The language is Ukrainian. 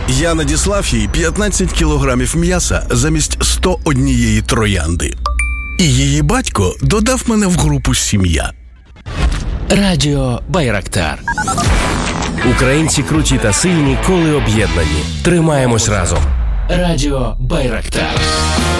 Я надіслав їй 15 кілограмів м'яса замість 101 троянди. І її батько додав мене в групу «Сім'я». Радіо Байрактар. Українці круті та сильні, коли об'єднані. Тримаємось разом. Радіо Байрактар.